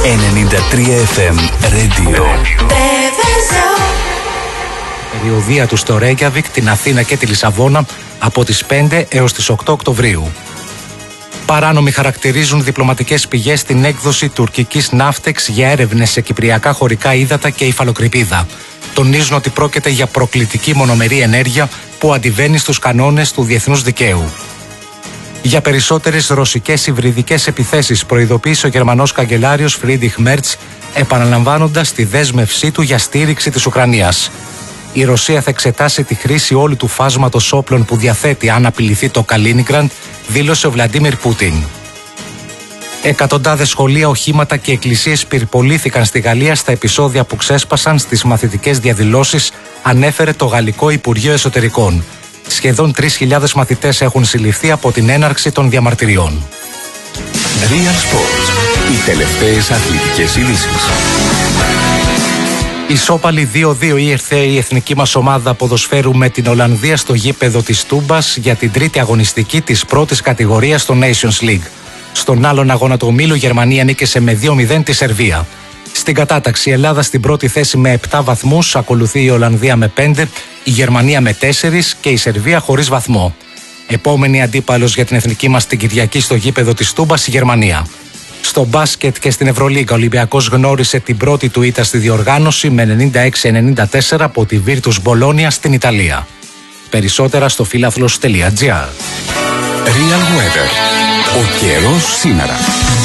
FM Radio. Περιοδεία του στο Ρέικιαβικ, την Αθήνα και τη Λισαβόνα από τις 5 έως τις 8 Οκτωβρίου. Παράνομοι χαρακτηρίζουν διπλωματικές πηγές την έκδοση τουρκικής ναύτεξ για έρευνες σε κυπριακά χωρικά ύδατα και υφαλοκρηπίδα. Τονίζουν ότι πρόκειται για προκλητική μονομερή ενέργεια που αντιβαίνει στους κανόνες του διεθνούς δικαίου. Για περισσότερες ρωσικές υβριδικές επιθέσεις προειδοποίησε ο Γερμανός καγκελάριος Φρίντριχ Μέρτς, επαναλαμβάνοντας τη δέσμευσή του για στήριξη της Ουκρανίας. Η Ρωσία θα εξετάσει τη χρήση όλου του φάσματος όπλων που διαθέτει αν απειληθεί το Καλίνιγκραντ, δήλωσε ο Βλαντίμιρ Πούτιν. Εκατοντάδες σχολεία, οχήματα και εκκλησίες πυρπολήθηκαν στη Γαλλία στα επεισόδια που ξέσπασαν στις μαθητικές διαδηλώσεις, ανέφερε το Γαλλικό Υπουργείο Εσωτερικών. Σχεδόν 3.000 μαθητές έχουν συλληφθεί από την έναρξη των διαμαρτυριών. Real Sports. Οι τελευταίες αθλητικές ειδήσεις. Ισόπαλη 2-2 ήρθε η εθνική μας ομάδα ποδοσφαίρου με την Ολλανδία στο γήπεδο της Τούμπας για την τρίτη αγωνιστική της πρώτης κατηγορίας στο Nations League. Στον άλλον αγώνα του ομίλου η Γερμανία νίκησε με 2-0 τη Σερβία. Στην κατάταξη η Ελλάδα στην πρώτη θέση με 7 βαθμούς, ακολουθεί η Ολλανδία με 5, η Γερμανία με 4 και η Σερβία χωρίς βαθμό. Επόμενη αντίπαλος για την εθνική μας την Κυριακή στο γήπεδο της Τούμπας η Γερμανία. Στο μπάσκετ και στην Ευρωλίγκα ο Ολυμπιακός γνώρισε την πρώτη του ήττα στη διοργάνωση με 96-94 από τη Virtus Bologna στην Ιταλία. Περισσότερα στο φιλάθλος.gr. Real Weather. Ο καιρός σήμερα.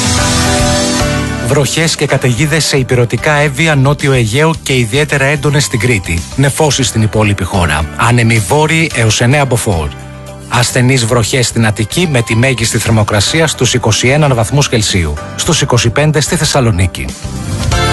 Βροχές και καταιγίδες σε ηπειρωτικά Εύβοια, Νότιο Αιγαίο και ιδιαίτερα έντονες στην Κρήτη. Νεφώσεις στην υπόλοιπη χώρα. Άνεμοι βόρειοι έως 9 μποφόρ. Ασθενείς βροχές στην Αττική με τη μέγιστη θερμοκρασία στους 21 βαθμούς Κελσίου. Στους 25 στη Θεσσαλονίκη.